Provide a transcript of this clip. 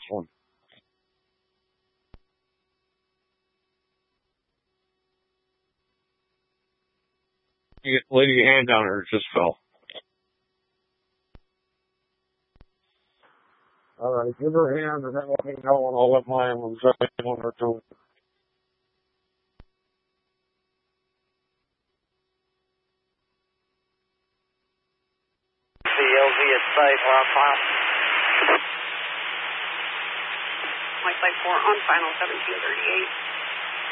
one. Lady, your hand down there, it just fell. All right, give her a hand and then let me know, and I'll let my ambulance on her too. CLV at site, we're on final. My site 4 on final, 1738.